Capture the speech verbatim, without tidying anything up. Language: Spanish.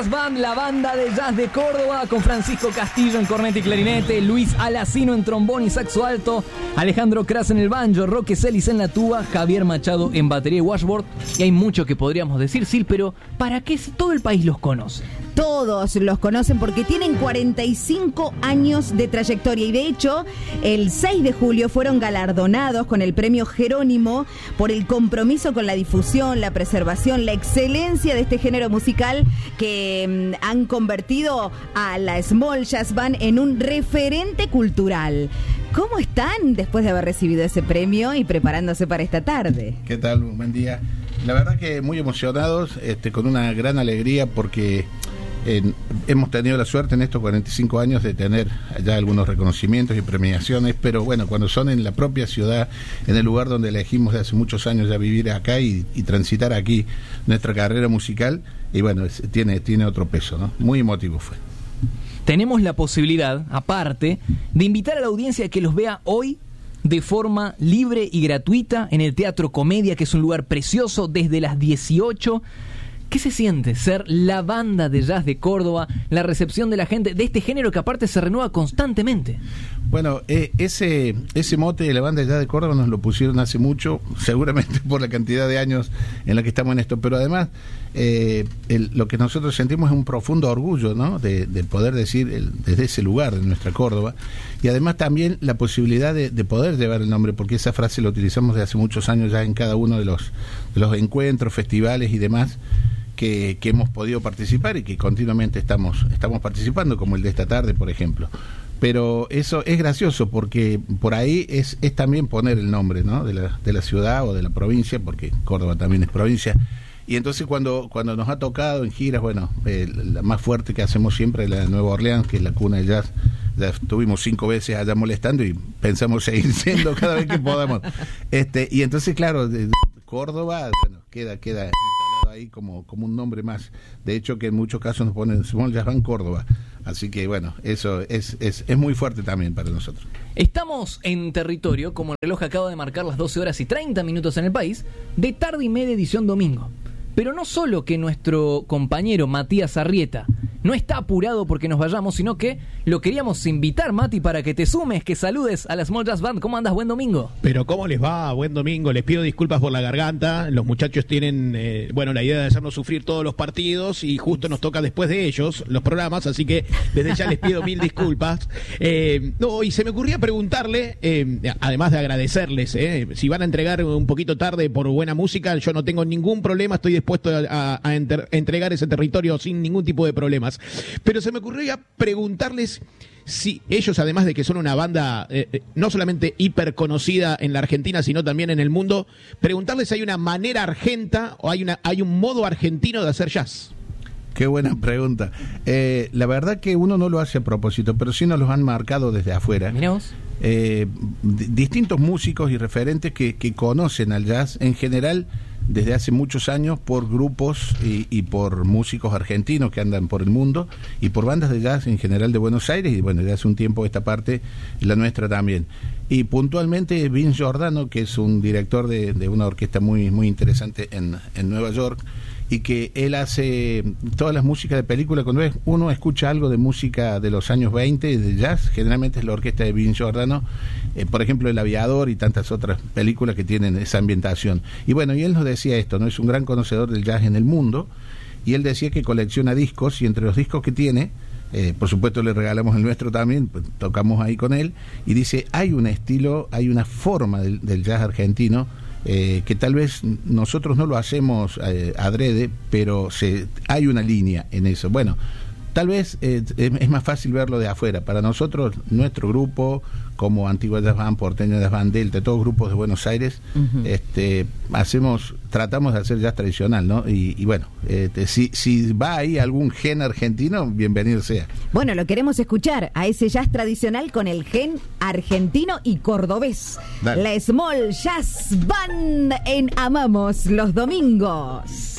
Jazz Band, la banda de jazz de Córdoba, con Francisco Castillo en corneta y clarinete, Luis Alacino en trombón y saxo alto, Alejandro Cras en el banjo, Roque Celis en la tuba, Javier Machado en batería y washboard. Y hay mucho que podríamos decir, Sil, pero ¿para qué si todo el país los conoce? Todos los conocen porque tienen cuarenta y cinco años de trayectoria y de hecho el seis de julio fueron galardonados con el premio Jerónimo por el compromiso con la difusión, la preservación, la excelencia de este género musical que mmm, han convertido a la Small Jazz Band en un referente cultural. ¿Cómo están después de haber recibido ese premio y preparándose para esta tarde? ¿Qué tal? Buen día. La verdad que muy emocionados, este, con una gran alegría porque Eh, hemos tenido la suerte en estos cuarenta y cinco años de tener ya algunos reconocimientos y premiaciones, pero bueno, cuando son en la propia ciudad, en el lugar donde elegimos de hace muchos años ya vivir acá y, y transitar aquí nuestra carrera musical, y bueno, es, tiene, tiene otro peso, ¿no? Muy emotivo fue. Tenemos la posibilidad, aparte, de invitar a la audiencia a que los vea hoy de forma libre y gratuita en el Teatro Comedia, que es un lugar precioso, desde las dieciocho. ¿Qué se siente ser la banda de jazz de Córdoba, la recepción de la gente de este género que aparte se renueva constantemente? Bueno, eh, ese ese mote de la banda de jazz de Córdoba nos lo pusieron hace mucho, seguramente por la cantidad de años en la que estamos en esto, pero además eh, el, lo que nosotros sentimos es un profundo orgullo, ¿no? de, de poder decir el, desde ese lugar de nuestra Córdoba, y además también la posibilidad de, de poder llevar el nombre, porque esa frase la utilizamos desde hace muchos años ya en cada uno de los, de los encuentros, festivales y demás Que, que hemos podido participar y que continuamente estamos estamos participando, como el de esta tarde, por ejemplo. Pero eso es gracioso porque por ahí es, es también poner el nombre, ¿no? de la, de la ciudad o de la provincia, porque Córdoba también es provincia. Y entonces cuando cuando nos ha tocado en giras, bueno, eh, la más fuerte que hacemos siempre es la de Nueva Orleans, que es la cuna del jazz. Ya estuvimos cinco veces allá molestando y pensamos seguir siendo cada vez que podamos. Este, y entonces, claro, de, de Córdoba, bueno, queda, queda ahí como, como un nombre más. De hecho, que en muchos casos nos ponen Small Jazz Band Córdoba. Así que bueno, eso es, es, es muy fuerte también para nosotros. Estamos en territorio, como el reloj acaba de marcar las doce horas y treinta minutos en el país, de tarde y media edición domingo. Pero no solo que nuestro compañero Matías Arrieta no está apurado porque nos vayamos, sino que lo queríamos invitar, Mati, para que te sumes, que saludes a la Small Jazz Band. ¿Cómo andas? Buen domingo. Pero ¿cómo les va? Buen domingo. Les pido disculpas por la garganta. Los muchachos tienen, eh, bueno, la idea de hacernos sufrir todos los partidos y justo nos toca después de ellos los programas, así que desde ya les pido mil disculpas. Eh, no, y se me ocurría preguntarle, eh, además de agradecerles, eh, si van a entregar un poquito tarde por buena música, yo no tengo ningún problema, estoy dispuesto a, a, a enter, entregar ese territorio sin ningún tipo de problemas. Pero se me ocurría preguntarles si ellos, además de que son una banda eh, no solamente hiper conocida en la Argentina, sino también en el mundo, preguntarles si hay una manera argenta o hay una hay un modo argentino de hacer jazz. Qué buena pregunta. Eh, la verdad que uno no lo hace a propósito, pero sí nos los han marcado desde afuera. Mirá vos. Eh, d- distintos músicos y referentes que, que conocen al jazz en general desde hace muchos años por grupos y, y por músicos argentinos que andan por el mundo y por bandas de jazz en general de Buenos Aires, y bueno, de hace un tiempo esta parte, la nuestra también. Y puntualmente Vince Giordano, que es un director de, de una orquesta muy, muy interesante en, en Nueva York, y que él hace todas las músicas de película. Cuando uno escucha algo de música de los años veinte, de jazz, generalmente es la orquesta de Vince Giordano, eh, por ejemplo El Aviador y tantas otras películas que tienen esa ambientación. Y bueno, y él nos decía esto, ¿no? Es un gran conocedor del jazz en el mundo, y él decía que colecciona discos, y entre los discos que tiene, eh, por supuesto le regalamos el nuestro también, pues, tocamos ahí con él, y dice, hay un estilo, hay una forma del, del jazz argentino, Eh, que tal vez nosotros no lo hacemos eh, adrede, pero se, hay una línea en eso. Bueno, tal vez eh, es más fácil verlo de afuera. Para nosotros, nuestro grupo, como Antigua Jazz Band, Porteña Jazz Band, Delta, todos grupos de Buenos Aires, uh-huh. este, hacemos, tratamos de hacer jazz tradicional, ¿no? Y, y bueno, este, si, si va ahí algún gen argentino, bienvenido sea. Bueno, lo queremos escuchar a ese jazz tradicional con el gen argentino y cordobés. Dale. La Small Jazz Band en Amamos los domingos.